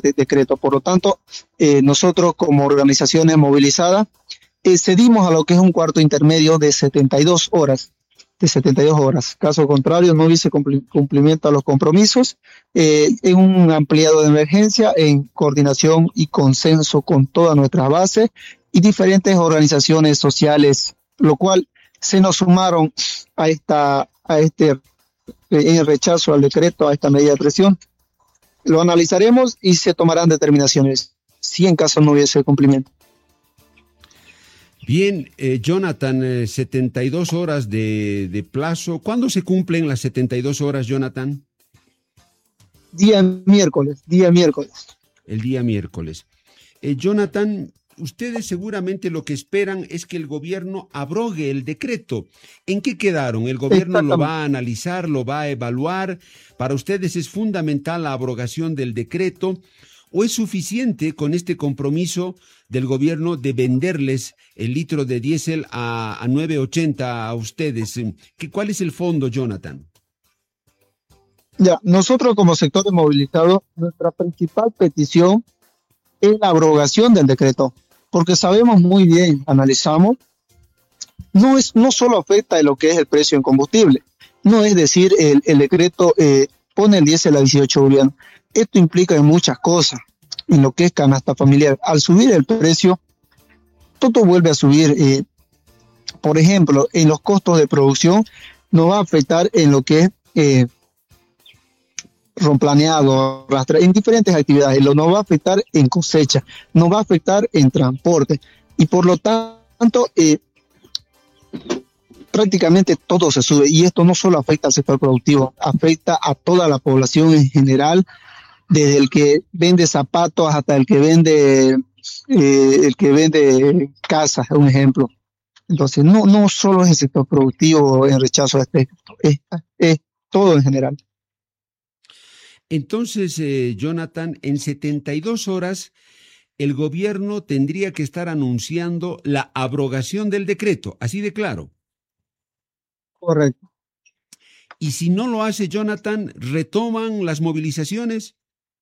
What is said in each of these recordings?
este decreto. Por lo tanto, nosotros como organizaciones movilizadas cedimos a lo que es un cuarto intermedio de 72 horas. De 72 horas. Caso contrario, no hubiese cumplimiento a los compromisos en un ampliado de emergencia en coordinación y consenso con todas nuestras bases y diferentes organizaciones sociales, lo cual se nos sumaron a este rechazo al decreto, a esta medida de presión. Lo analizaremos y se tomarán determinaciones si en caso no hubiese cumplimiento. Bien, Jonathan, 72 horas de plazo. ¿Cuándo se cumplen las 72 horas, Jonathan? Día miércoles. El día miércoles. Jonathan, ustedes seguramente lo que esperan es que el gobierno abrogue el decreto. ¿En qué quedaron? ¿El gobierno lo va a analizar, lo va a evaluar? ¿Para ustedes es fundamental la abrogación del decreto? ¿O es suficiente con este compromiso del gobierno de venderles el litro de diésel a 9.80 a ustedes? ¿Cuál es el fondo, Jonathan? Ya, nosotros como sectores movilizados, nuestra principal petición es la abrogación del decreto, porque sabemos muy bien, analizamos, no solo afecta en lo que es el precio en combustible, no es decir, el decreto pone el diésel a 18 bolivianos. Esto implica en muchas cosas, en lo que es canasta familiar. Al subir el precio, todo vuelve a subir. Por ejemplo, en los costos de producción nos va a afectar en lo que es romplaneado, en diferentes actividades. Nos va a afectar en cosecha, nos va a afectar en transporte. Y por lo tanto, prácticamente todo se sube. Y esto no solo afecta al sector productivo, afecta a toda la población en general, desde el que vende zapatos hasta el que vende casas, un ejemplo. Entonces, no solo es el sector productivo en rechazo a este, es todo en general. Entonces, Jonathan, en 72 horas, el gobierno tendría que estar anunciando la abrogación del decreto, así de claro. Correcto. Y si no lo hace, Jonathan, ¿retoman las movilizaciones?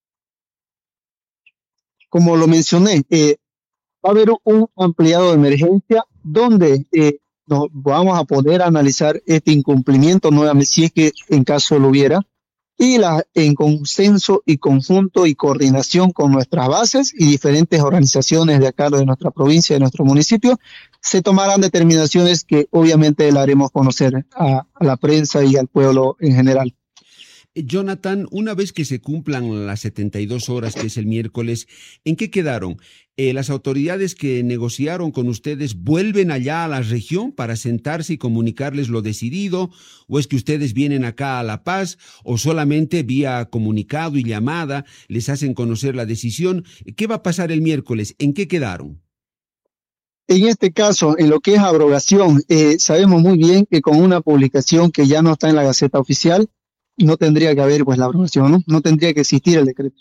Como lo mencioné, va a haber un ampliado de emergencia donde nos vamos a poder analizar este incumplimiento nuevamente, si es que en caso lo hubiera, y en consenso y conjunto y coordinación con nuestras bases y diferentes organizaciones de acá de nuestra provincia, de nuestro municipio, se tomarán determinaciones que obviamente le haremos conocer a la prensa y al pueblo en general. Jonathan, una vez que se cumplan las 72 horas, que es el miércoles, ¿en qué quedaron? ¿Las autoridades que negociaron con ustedes vuelven allá a la región para sentarse y comunicarles lo decidido? ¿O es que ustedes vienen acá a La Paz o solamente vía comunicado y llamada les hacen conocer la decisión? ¿Qué va a pasar el miércoles? ¿En qué quedaron? En este caso, en lo que es abrogación, sabemos muy bien que con una publicación que ya no está en la Gaceta Oficial, no tendría que haber pues la abrogación, no tendría que existir el decreto.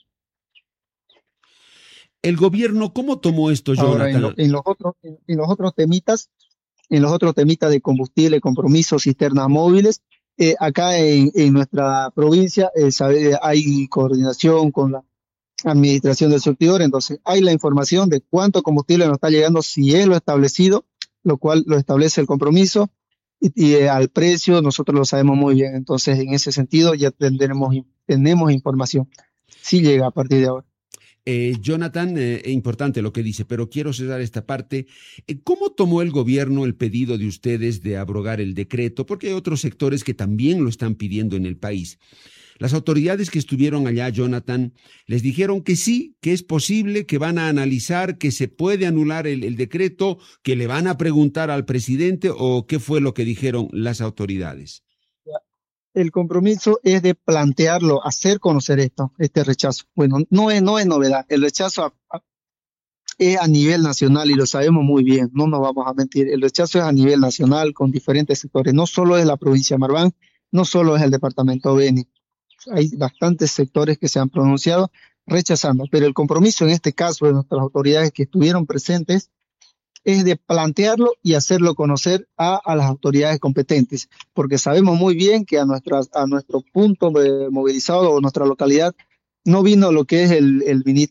¿El gobierno cómo tomó esto, Jonathan? Ahora, en los otros temitas de combustible, compromisos, cisternas móviles, acá en nuestra provincia hay coordinación con la administración del surtidor, entonces hay la información de cuánto combustible nos está llegando, si es lo establecido, lo cual lo establece el compromiso, y al precio nosotros lo sabemos muy bien. Entonces, en ese sentido ya tenemos información. Sí llega a partir de ahora. Jonathan, importante lo que dice, pero quiero cerrar esta parte. ¿Cómo tomó el gobierno el pedido de ustedes de abrogar el decreto? Porque hay otros sectores que también lo están pidiendo en el país. Las autoridades que estuvieron allá, Jonathan, les dijeron que sí, que es posible, que van a analizar, que se puede anular el decreto, que le van a preguntar al presidente, ¿o qué fue lo que dijeron las autoridades? El compromiso es de plantearlo, hacer conocer este rechazo. Bueno, no es novedad. El rechazo es a nivel nacional y lo sabemos muy bien, no nos vamos a mentir. El rechazo es a nivel nacional con diferentes sectores. No solo es la provincia de Marván, no solo es el departamento Beni. Hay bastantes sectores que se han pronunciado rechazando, pero el compromiso en este caso de nuestras autoridades que estuvieron presentes es de plantearlo y hacerlo conocer a las autoridades competentes, porque sabemos muy bien que a nuestro punto movilizado o nuestra localidad no vino lo que es el ministro